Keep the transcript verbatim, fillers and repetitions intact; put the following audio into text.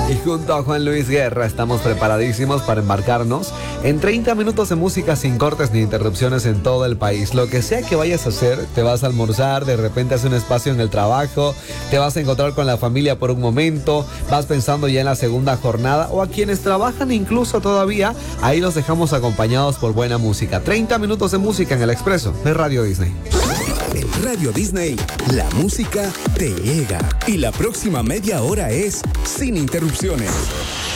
Y junto a Juan Luis Guerra estamos preparadísimos para embarcarnos en treinta minutos de música sin cortes ni interrupciones en todo el país. Lo que sea que vayas a hacer, te vas a almorzar, de repente haces un espacio en el trabajo, te vas a encontrar con la familia por un momento, vas pensando ya en la segunda jornada, o a quienes trabajan incluso todavía, ahí los dejamos acompañados por buena música. treinta minutos de música en el Expreso de Radio Disney. En Radio Disney, la música te llega. Y la próxima media hora es sin interrupciones.